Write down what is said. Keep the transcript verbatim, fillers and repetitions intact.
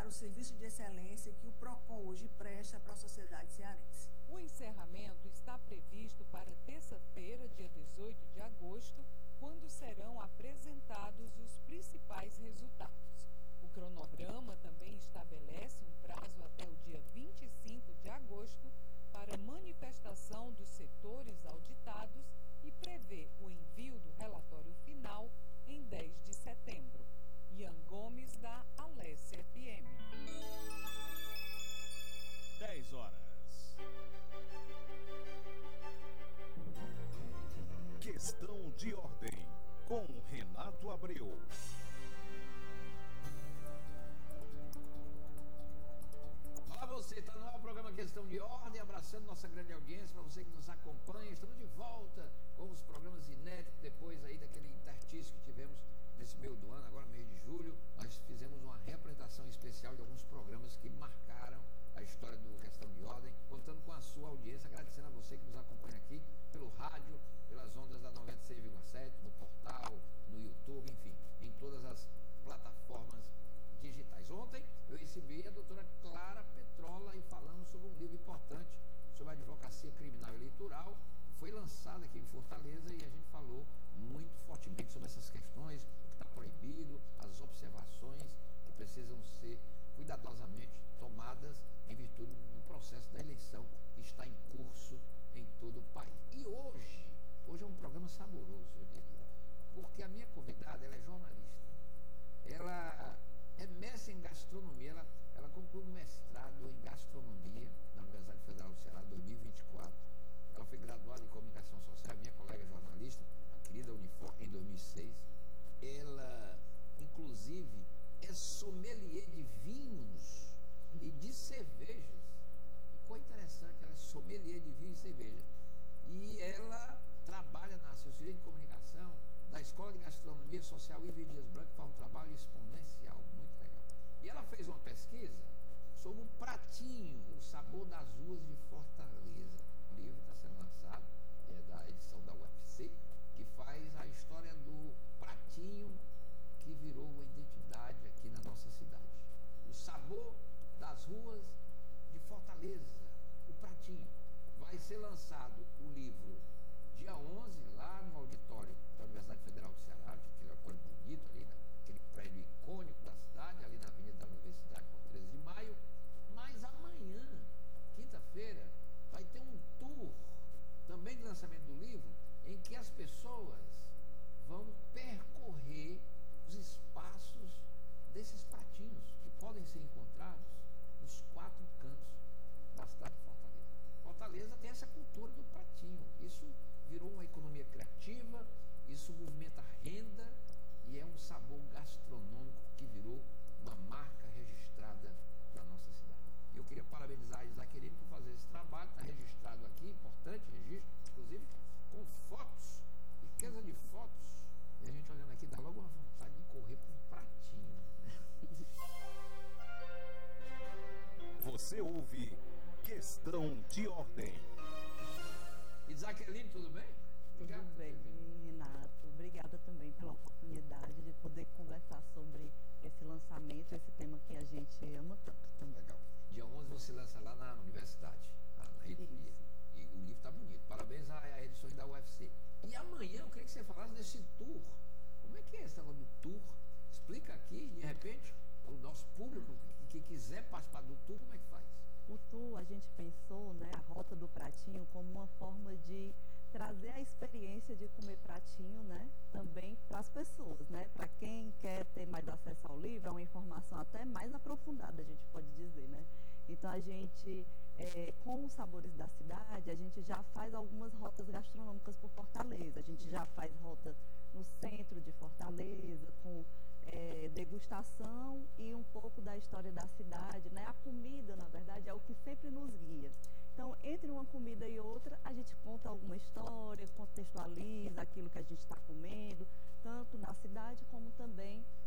para o serviço de excelência que o PROCON hoje presta para a sociedade cearense. O encerramento está previsto para terça-feira, dia dezoito de agosto, quando serão apresentados os principais resultados. O cronograma também estabelece um prazo até o dia vinte e cinco de agosto para manifestação dos setores auditados e prevê o envio do relatório final em dez de setembro. Ian Gomes, da Alesse F M. dez horas. Questão de ordem, com Renato Abreu. Olá você, está no ar o programa Questão de Ordem, abraçando nossa grande audiência, para você que nos acompanha. Estamos de volta com os programas inéditos, depois aí daquele intertício que tivemos nesse meio do ano, agora meio de julho. Nós fizemos uma reapresentação especial de alguns programas que marcaram a história do Questão de Ordem, contando com a sua audiência, agradecendo a você que nos acompanha aqui pelo rádio, pelas ondas da noventa e seis vírgula sete, no portal, no YouTube, enfim, em todas as plataformas digitais. Ontem eu recebi a doutora Clara Petrola e falamos sobre um livro importante sobre a advocacia criminal eleitoral. Foi lançado aqui em Fortaleza e a gente falou muito fortemente sobre essas questões, o que está proibido, as observações que precisam ser cuidadosamente tomadas em virtude do processo da eleição que está em curso em todo o país. E hoje, hoje é um programa saboroso, eu diria, porque a minha convidada, ela é jornalista, ela é mestre em gastronomia, ela, ela concluiu um mestrado em gastronomia na Universidade Federal do Ceará, dois mil e vinte e quatro. Ela foi graduada em comunicação social, minha colega jornalista, a querida Unifor, em dois mil e seis. Ela, inclusive, é sommelier de vinhos e de cervejas. E coisa interessante, ela é sommelier de vinho e cerveja. E ela trabalha na assessoria de comunicação da Escola de Gastronomia Social Ivo Dias Branco, que faz um trabalho exponencial, muito legal. E ela fez uma pesquisa sobre o pratinho, o sabor das ruas de Fortaleza. O livro está sendo lançado, é da edição da U F C, que faz a história do pratinho que virou uma identidade aqui na nossa cidade. O sabor das ruas de Fortaleza, o pratinho. Vai ser lançado o livro dia onze, lá no auditório da Universidade Federal do Ceará, aquele auditório bonito ali, naquele prédio icônico da cidade, ali na Avenida da Universidade, por treze de maio. Mas amanhã, quinta-feira, vai ter um tour, também de lançamento do livro, em que as pessoas vão percorrer os espaços desses pratinhos, que podem ser encontrados nos quatro cantos da cidade de Fortaleza. Fortaleza tem essa cultura do pratinho. Isso virou uma economia criativa, isso movimenta renda e é um sabor gastronômico que virou uma marca registrada da nossa cidade. E eu queria parabenizar a Isaquerine por fazer esse trabalho, está registrado aqui, importante registro, inclusive com fotos, riqueza de fotos. E a gente olhando aqui dá logo uma vontade de correr para um pratinho. Você ouve Questão de Ordem. Isaquerine, tudo bem? Obrigado. Tudo bem, Renato. Obrigada também pela oportunidade de poder conversar sobre esse lançamento, esse tema que a gente ama tanto também. Legal. Dia onze você lança lá na universidade, na reitoria. E o livro está bonito. Parabéns às edições da U F C. E amanhã eu queria que você falasse desse tour. Como é que é esse negócio do tour? Explica aqui, de repente, o nosso público que, que quiser participar do tour, como é que faz? O tour, a gente pensou, né, a Rota do Pratinho como uma forma de trazer a experiência de comer pratinho, né, também para as pessoas, né, para quem quer ter mais acesso ao livro, é uma informação até mais aprofundada, a gente pode dizer, né. Então a gente, é, com os sabores da cidade, a gente já faz algumas rotas gastronômicas por Fortaleza, a gente já faz rota no centro de Fortaleza, com é, degustação e um pouco da história da cidade, né? A comida, na verdade, é o que sempre nos guia. Então, entre uma comida e outra, a gente conta alguma história, contextualiza aquilo que a gente está comendo, tanto na cidade como também